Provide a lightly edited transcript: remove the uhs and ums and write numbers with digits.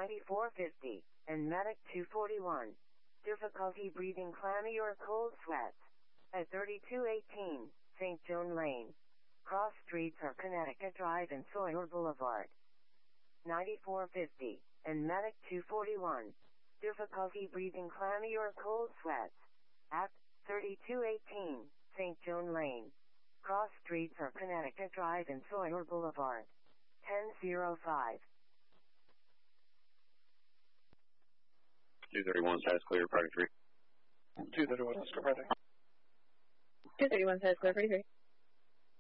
9450, and Medic 241. Difficulty breathing clammy or cold sweats. At 3218, St. Joan Lane. Cross streets are Connecticut Drive and Sawyer Boulevard. 9450, and Medic 241. Difficulty breathing clammy or cold sweats. At 3218, St. Joan Lane. Cross streets are Connecticut Drive and Sawyer Boulevard. 1005. 231 says clear, party 3. 231 Oscar, party. 231 says clear, party 3.